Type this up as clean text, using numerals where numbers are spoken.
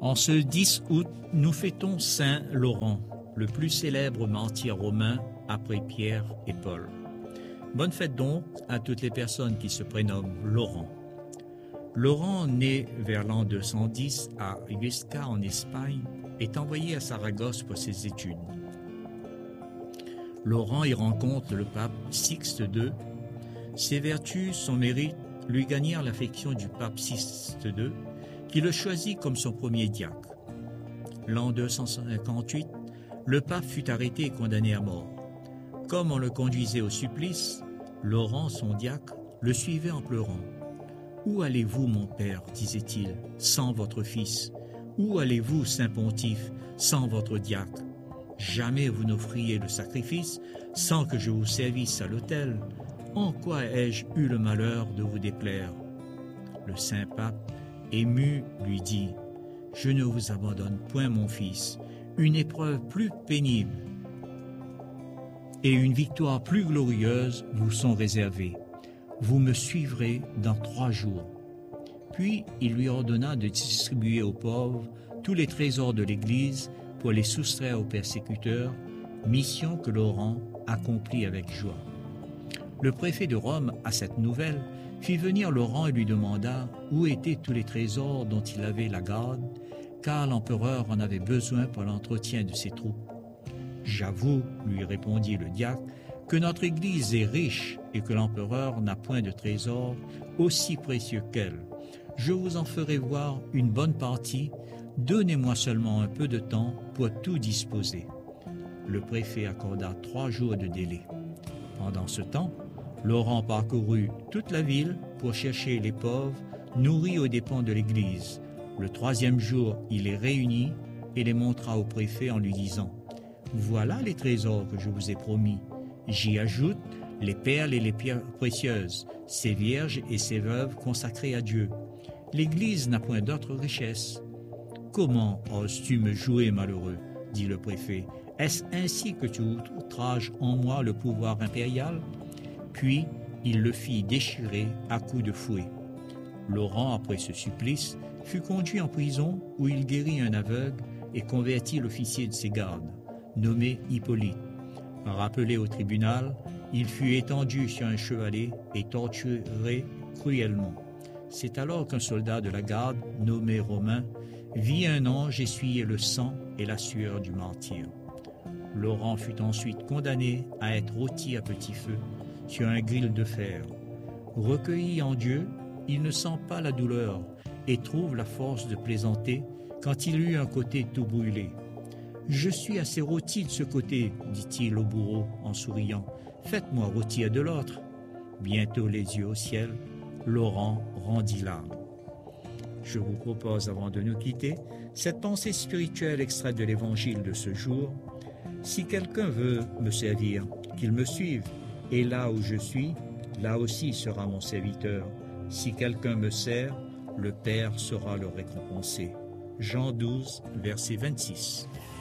En ce 10 août, nous fêtons Saint Laurent, le plus célèbre martyr romain après Pierre et Paul. Bonne fête donc à toutes les personnes qui se prénomment Laurent. Laurent, né vers l'an 210 à Huesca en Espagne, est envoyé à Saragosse pour ses études. Laurent y rencontre le pape Sixte II. Ses vertus, son mérite, lui gagnèrent l'affection du pape Sixte II, qui le choisit comme son premier diacre. L'an 258, le pape fut arrêté et condamné à mort. Comme on le conduisait au supplice, Laurent, son diacre, le suivait en pleurant. « Où allez-vous, mon père, disait-il, sans votre fils? Où allez-vous, saint pontife, sans votre diacre? Jamais vous n'offriez le sacrifice sans que je vous servisse à l'autel. En quoi ai-je eu le malheur de vous déplaire? » Le saint pape, ému, lui dit « Je ne vous abandonne point, mon fils. Une épreuve plus pénible et une victoire plus glorieuse vous sont réservées. Vous me suivrez dans 3 jours. » Puis il lui ordonna de distribuer aux pauvres tous les trésors de l'Église pour les soustraire aux persécuteurs, mission que Laurent accomplit avec joie. Le préfet de Rome, à cette nouvelle, fit venir Laurent et lui demanda où étaient tous les trésors dont il avait la garde, car l'empereur en avait besoin pour l'entretien de ses troupes. « J'avoue, lui répondit le diacre, que notre Église est riche et que l'empereur n'a point de trésor aussi précieux qu'elle. Je vous en ferai voir une bonne partie, donnez-moi seulement un peu de temps pour tout disposer. » Le préfet accorda 3 jours de délai. Pendant ce temps, Laurent parcourut toute la ville pour chercher les pauvres, nourris aux dépens de l'Église. Le 3e jour, il les réunit et les montra au préfet en lui disant « Voilà les trésors que je vous ai promis. J'y ajoute les perles et les pierres précieuses, ces vierges et ces veuves consacrées à Dieu. L'Église n'a point d'autre richesse. »« Comment oses-tu me jouer, malheureux ?» dit le préfet. « Est-ce ainsi que tu outrages en moi le pouvoir impérial ?» Puis il le fit déchirer à coups de fouet. Laurent, après ce supplice, fut conduit en prison où il guérit un aveugle et convertit l'officier de ses gardes, nommé Hippolyte. Rappelé au tribunal, il fut étendu sur un chevalet et torturé cruellement. C'est alors qu'un soldat de la garde, nommé Romain, vit un ange essuyer le sang et la sueur du martyr. Laurent fut ensuite condamné à être rôti à petit feu sur un gril de fer. Recueilli en Dieu, il ne sent pas la douleur et trouve la force de plaisanter quand il eut un côté tout brûlé. « Je suis assez rôti de ce côté, dit-il au bourreau en souriant. Faites-moi rôtir de l'autre. » Bientôt les yeux au ciel, Laurent rendit l'âme. Je vous propose, avant de nous quitter, cette pensée spirituelle extraite de l'Évangile de ce jour. Si quelqu'un veut me servir, qu'il me suive, et là où je suis, là aussi sera mon serviteur. Si quelqu'un me sert, le Père saura le récompenser. Jean 12, verset 26.